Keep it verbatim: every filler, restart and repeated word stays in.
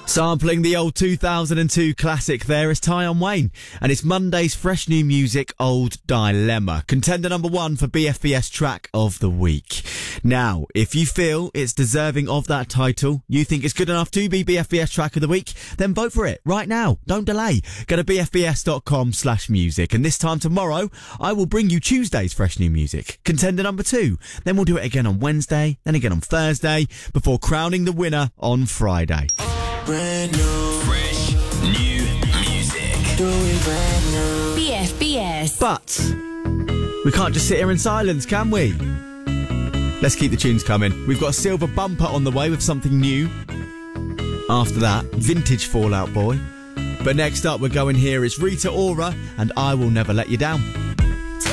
Sampling the old two thousand two classic there is Tion Wayne, and it's Monday's fresh new music, Old Dilemma, contender number one for B F B S Track of the Week. Now, if you feel it's deserving of that title, you think it's good enough to be B F B S Track of the Week, then vote for it right now. Don't delay. Go to bfbs.com slash music, and this time tomorrow, I will bring you Tuesday's fresh new music, contender number two. Then we'll do it again on Wednesday, then again on Thursday, before crowning the winner on Friday. Brand new, fresh new music. Do it brand new. B F B S. But we can't just sit here in silence, can we? Let's keep the tunes coming. We've got a silver bumper on the way with something new. After that, vintage Fall Out Boy. But next up, we're going here is Rita Ora and I Will Never Let You Down.